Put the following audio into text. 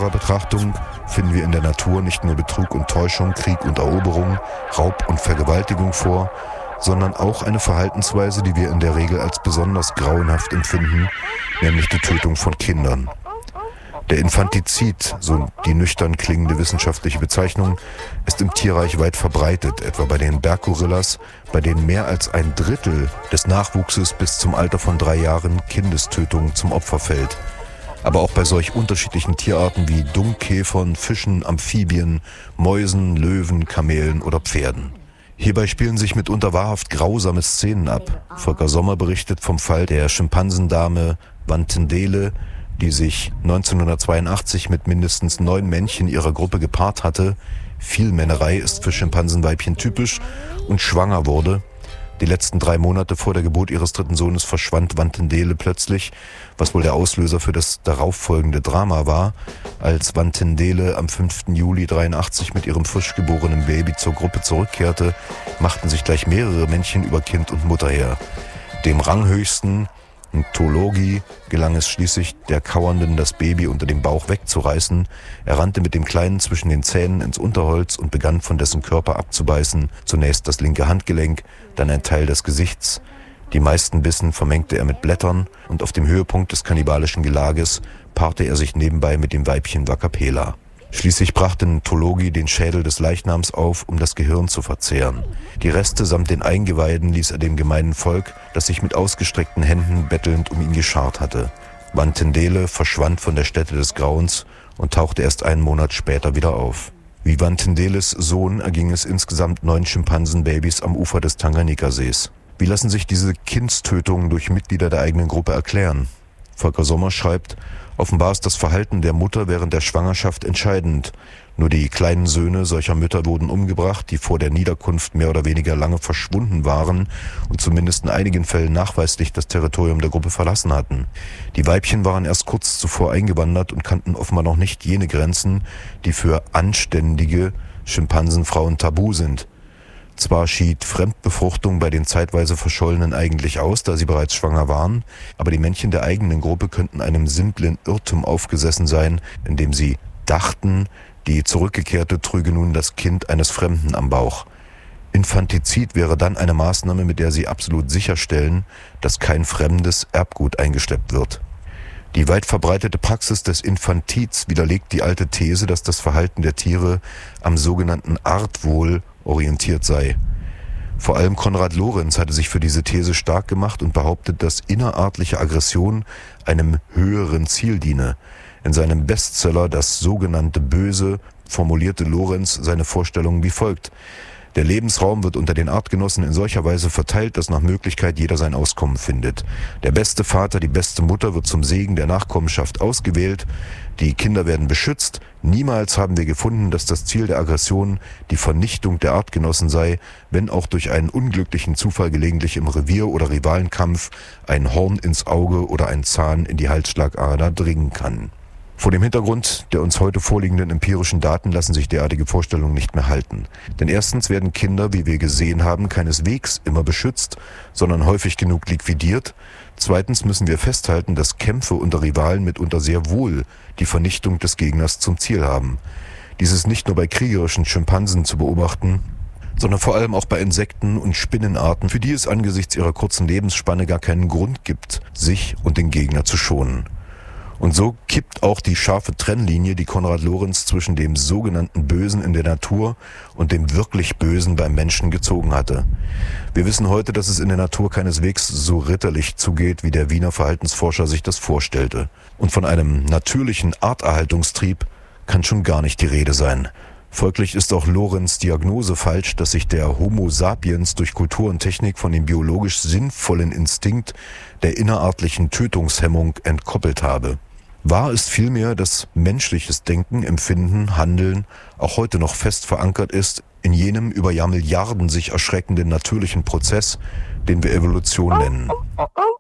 genauerer Betrachtung finden wir in der Natur nicht nur Betrug und Täuschung, Krieg und Eroberung, Raub und Vergewaltigung vor, sondern auch eine Verhaltensweise, die wir in der Regel als besonders grauenhaft empfinden, nämlich die Tötung von Kindern. Der Infantizid, so die nüchtern klingende wissenschaftliche Bezeichnung, ist im Tierreich weit verbreitet, etwa bei den Berggorillas, bei denen mehr als 1/3 des Nachwuchses bis zum Alter von 3 Jahren Kindestötung zum Opfer fällt. Aber auch bei solch unterschiedlichen Tierarten wie Dung-Käfern, Fischen, Amphibien, Mäusen, Löwen, Kamelen oder Pferden. Hierbei spielen sich mitunter wahrhaft grausame Szenen ab. Volker Sommer berichtet vom Fall der Schimpansendame Wantendele, die sich 1982 mit mindestens 9 Männchen ihrer Gruppe gepaart hatte, Vielmännerei ist für Schimpansenweibchen typisch, und schwanger wurde. Die letzten 3 Monate vor der Geburt ihres 3. Sohnes verschwand Wantendele plötzlich, was wohl der Auslöser für das darauffolgende Drama war. Als Wantendele am 5. Juli 1983 mit ihrem frisch geborenen Baby zur Gruppe zurückkehrte, machten sich gleich mehrere Männchen über Kind und Mutter her. Dem Ranghöchsten, Tologi, gelang es schließlich, der Kauernden das Baby unter dem Bauch wegzureißen. Er rannte mit dem Kleinen zwischen den Zähnen ins Unterholz und begann von dessen Körper abzubeißen, zunächst das linke Handgelenk, dann ein Teil des Gesichts. Die meisten Bissen vermengte er mit Blättern und auf dem Höhepunkt des kannibalischen Gelages paarte er sich nebenbei mit dem Weibchen Wakapela. Schließlich brachte Tologi den Schädel des Leichnams auf, um das Gehirn zu verzehren. Die Reste samt den Eingeweiden ließ er dem gemeinen Volk, das sich mit ausgestreckten Händen bettelnd um ihn geschart hatte. Wantendele verschwand von der Stätte des Grauens und tauchte erst einen Monat später wieder auf. Wie Wantendeles Sohn erging es insgesamt 9 Schimpansenbabys am Ufer des Tanganjika-Sees. Wie lassen sich diese Kindstötungen durch Mitglieder der eigenen Gruppe erklären? Volker Sommer schreibt: Offenbar ist das Verhalten der Mutter während der Schwangerschaft entscheidend. Nur die kleinen Söhne solcher Mütter wurden umgebracht, die vor der Niederkunft mehr oder weniger lange verschwunden waren und zumindest in einigen Fällen nachweislich das Territorium der Gruppe verlassen hatten. Die Weibchen waren erst kurz zuvor eingewandert und kannten offenbar noch nicht jene Grenzen, die für anständige Schimpansenfrauen tabu sind. Zwar schied Fremdbefruchtung bei den zeitweise Verschollenen eigentlich aus, da sie bereits schwanger waren, aber die Männchen der eigenen Gruppe könnten einem simplen Irrtum aufgesessen sein, indem sie dachten, die Zurückgekehrte trüge nun das Kind eines Fremden am Bauch. Infantizid wäre dann eine Maßnahme, mit der sie absolut sicherstellen, dass kein fremdes Erbgut eingeschleppt wird. Die weit verbreitete Praxis des Infantids widerlegt die alte These, dass das Verhalten der Tiere am sogenannten Artwohl orientiert sei. Vor allem Konrad Lorenz hatte sich für diese These stark gemacht und behauptet, dass innerartliche Aggression einem höheren Ziel diene. In seinem Bestseller »Das sogenannte Böse« formulierte Lorenz seine Vorstellungen wie folgt: Der Lebensraum wird unter den Artgenossen in solcher Weise verteilt, dass nach Möglichkeit jeder sein Auskommen findet. Der beste Vater, die beste Mutter wird zum Segen der Nachkommenschaft ausgewählt. Die Kinder werden beschützt. Niemals haben wir gefunden, dass das Ziel der Aggression die Vernichtung der Artgenossen sei, wenn auch durch einen unglücklichen Zufall gelegentlich im Revier- oder Rivalenkampf ein Horn ins Auge oder ein Zahn in die Halsschlagader dringen kann. Vor dem Hintergrund der uns heute vorliegenden empirischen Daten lassen sich derartige Vorstellungen nicht mehr halten. Denn erstens werden Kinder, wie wir gesehen haben, keineswegs immer beschützt, sondern häufig genug liquidiert. Zweitens müssen wir festhalten, dass Kämpfe unter Rivalen mitunter sehr wohl die Vernichtung des Gegners zum Ziel haben. Dies ist nicht nur bei kriegerischen Schimpansen zu beobachten, sondern vor allem auch bei Insekten und Spinnenarten, für die es angesichts ihrer kurzen Lebensspanne gar keinen Grund gibt, sich und den Gegner zu schonen. Und so kippt auch die scharfe Trennlinie, die Konrad Lorenz zwischen dem sogenannten Bösen in der Natur und dem wirklich Bösen beim Menschen gezogen hatte. Wir wissen heute, dass es in der Natur keineswegs so ritterlich zugeht, wie der Wiener Verhaltensforscher sich das vorstellte. Und von einem natürlichen Arterhaltungstrieb kann schon gar nicht die Rede sein. Folglich ist auch Lorenz' Diagnose falsch, dass sich der Homo sapiens durch Kultur und Technik von dem biologisch sinnvollen Instinkt der innerartlichen Tötungshemmung entkoppelt habe. Wahr ist vielmehr, dass menschliches Denken, Empfinden, Handeln auch heute noch fest verankert ist in jenem über Jahrmilliarden sich erschreckenden natürlichen Prozess, den wir Evolution nennen.